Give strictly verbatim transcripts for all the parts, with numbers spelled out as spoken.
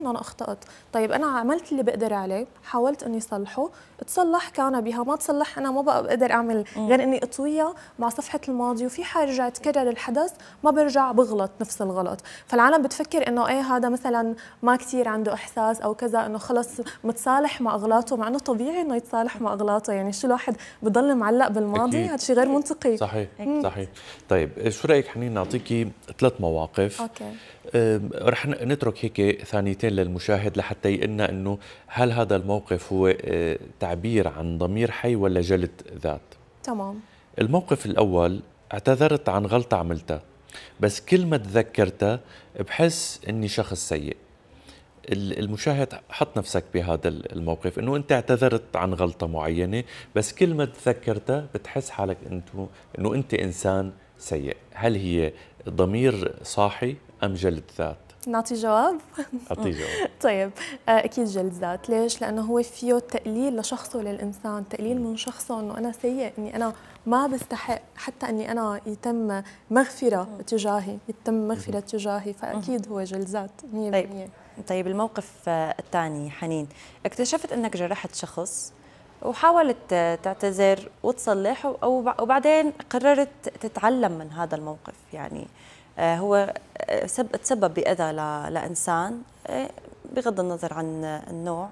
أنا أخطأت. طيب أنا عملت اللي بقدر عليه، حاولت إني صلحه، تصلح كان بها، ما تصلح أنا ما بقى بقدر أعمل غير إني أطويها مع صفحة الماضي، وفي حال رجع تكرر الحدث ما برجع بغلط نفس الغلط. فالعالم بتفكر إنه إيه هذا مثلا ما كثير عنده إحساس أو كذا، إنه خلص متصالح مع أغلاطه، مع إنه طبيعي إنه يتصالح مع أغلاطه. يعني شو الواحد بضل معلق بالماضي؟ هذا شيء غير منطقي. صحيح صحيح. طيب شو رأيك حنين نعطيكي ثلاث مواقف أوكي. رح نترك هيك ثانيتين للمشاهد لحتى يقلنا انه هل هذا الموقف هو تعبير عن ضمير حي ولا جلد ذات. تمام. الموقف الأول، اعتذرت عن غلطة عملتها، بس كل ما تذكرتها بحس اني شخص سيء. المشاهد حط نفسك بهذا الموقف، انه انت اعتذرت عن غلطة معينة بس كل ما تذكرتها بتحس حالك انه انه انت انسان سيء. هل هي ضمير صاحي ام جلد ذات؟ نعطي جواب؟ أعطيه جواب. طيب أكيد جلد ذات. ليش؟ لأنه هو فيه تقليل لشخصه وللإنسان، تقليل من شخصه إنه أنا سيء، إني أنا ما بستحق حتى إني أنا يتم مغفرة تجاهي، يتم مغفرة تجاهي، فأكيد هو جلد ذات مية بالمية. طيب طيب الموقف الثاني حنين، اكتشفت أنك جرحت شخص وحاولت تعتذر وتصلح، وبعدين قررت تتعلم من هذا الموقف. يعني هو تسبب بأذى لإنسان بغض النظر عن النوع،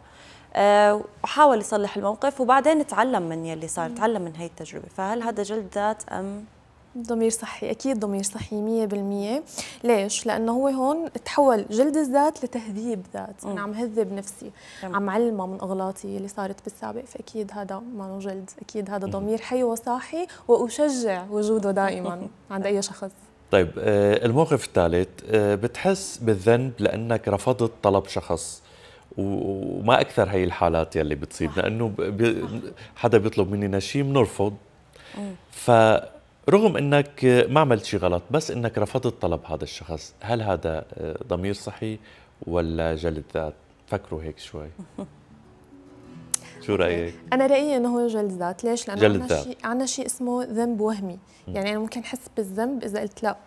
وحاول يصلح الموقف وبعدين تعلم من يلي صار، تعلم من هي التجربة. فهل هذا جلد ذات أم ضمير صحي؟ أكيد ضمير صحي مية بالمية. ليش؟ لأنه هو هون تحول جلد الذات لتهذيب ذات، أنا عم هذب نفسي، مم. عم علمها من أغلاطي اللي صارت بالسابق، فأكيد هذا ما جلد، أكيد هذا ضمير حي وصاحي، وأشجع وجوده دائما عند أي شخص. طيب الموقف الثالث، بتحس بالذنب لأنك رفضت طلب شخص، وما أكثر هي الحالات يلي بتصيبنا، إنه حدا بيطلب مننا شيء بنرفض، فرغم إنك ما عملت شيء غلط بس إنك رفضت طلب هذا الشخص. هل هذا ضمير صحي ولا جلد ذات؟ فكروا هيك شوي. شو رأيك؟ أنا رأيي إنه هو جلد ذات. ليش؟ لأنه عندنا شيء عندنا شيء اسمه ذنب وهمي، يعني أنا ممكن أحس بالذنب إذا قلت لا،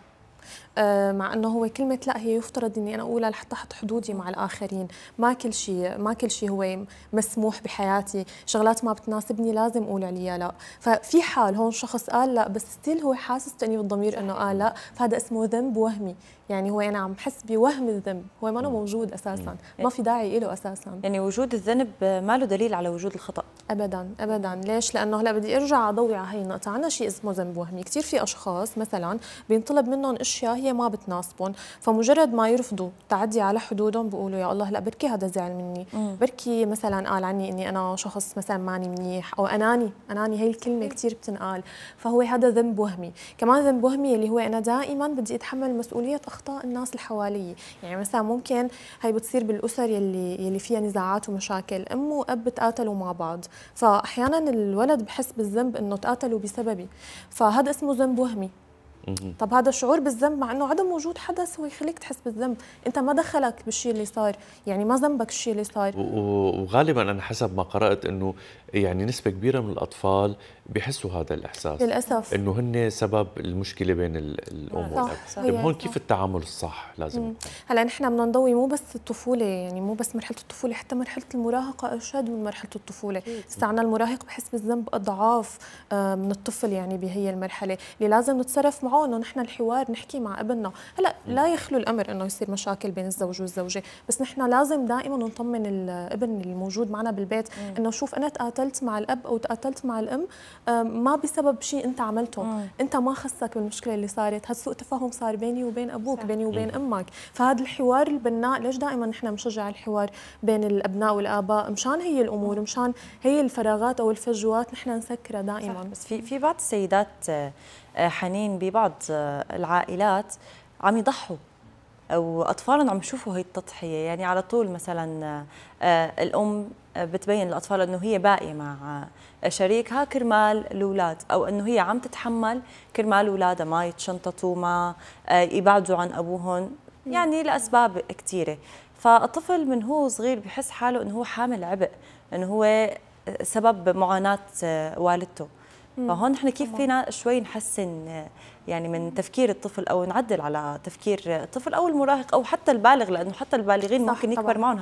مع انه هو كلمه لا هي يفترض اني انا اقولها لحتى احط حدودي مع الاخرين. ما كل شيء ما كل شيء هو مسموح بحياتي، شغلات ما بتناسبني لازم اقول عليها لا. ففي حال هون شخص قال لا بس ستيل هو حاسس تأنيب الضمير انه قال لا، فهذا اسمه ذنب وهمي. يعني هو انا عم بحس بوهم الذنب، هو ما موجود اساسا، ما في داعي له اساسا. يعني وجود الذنب ما له دليل على وجود الخطأ ابدا ابدا. ليش؟ لانه هلا بدي ارجع اضوي على هي النقطه. عندنا شيء اسمه ذنب وهمي. كثير في اشخاص مثلا بينطلب منهم اشياء هي ما بتناسبهم، فمجرد ما يرفضوا تعدي على حدودهم بيقولوا يا الله لا بركي هذا زعل مني، مم. بركي مثلا قال عني اني انا شخص مثلا ماني منيح، او اناني اناني هي الكلمه كثير بتنقال. فهو هذا ذنب وهمي. كمان ذنب وهمي اللي هو انا دائما بدي اتحمل مسؤوليه اخطاء الناس اللي حوالي. يعني مثلا ممكن هي بتصير بالاسر يلي يلي فيها نزاعات ومشاكل، ام واب تقاتلوا مع بعض، فاحيانا الولد بحس بالذنب انه تقاتلوا بسببي، فهذا اسمه ذنب وهمي. طب هذا الشعور بالذنب مع انه عدم وجود حدث هو يخليك تحس بالذنب، انت ما دخلك بالشيء اللي صار، يعني ما ذنبك الشيء اللي صار. وغالبا انا حسب ما قرات انه يعني نسبه كبيره من الاطفال بيحسوا هذا الاحساس للاسف، انه هن سبب المشكله بين الام والاب. طيب هون كيف التعامل الصح لازم يكون؟ هلا نحن بدنا نضوي مو بس الطفوله، يعني مو بس مرحله الطفوله، حتى مرحله المراهقه اشد من مرحله الطفوله. هسه عندنا المراهق بحس بالذنب اضعاف من الطفل، يعني بهي المرحله اللي لازم نتصرف معه انه نحن الحوار نحكي مع ابننا. هلا لا يخلو الامر انه يصير مشاكل بين الزوج والزوجه، بس نحن لازم دائما نطمن الابن اللي موجود معنا بالبيت انه شوف انا تقاتلت مع الاب او تقاتلت مع الام ما بسبب شيء انت عملته، مم. انت ما خصك بالمشكله اللي صارت، هذا سوء تفاهم صار بيني وبين ابوك، صح. بيني وبين مم. امك. فهذا الحوار البناء، ليش دائما نحن بنشجع الحوار بين الابناء والاباء؟ مشان هي الامور، مشان هي الفراغات او الفجوات نحن نسكرها دائما. صح. بس في في بعض السيدات حنين ببعض العائلات عم يضحوا، او اطفالهم عم يشوفوا هي التضحيه. يعني على طول مثلا الام بتبين للاطفال انه هي باقيه مع شريكها كرمال الاولاد، او انه هي عم تتحمل كرمال اولادها ما يتشنططوا، ما يبعدوا عن ابوهم، يعني لاسباب كثيره. فالطفل من هو صغير بحس حاله انه هو حامل عبء، انه هو سبب معاناه والدته. فهون نحن كيف فينا شوي نحسن يعني من تفكير الطفل او نعدل على تفكير الطفل او المراهق او حتى البالغ، لانه حتى البالغين ممكن يكبر معهم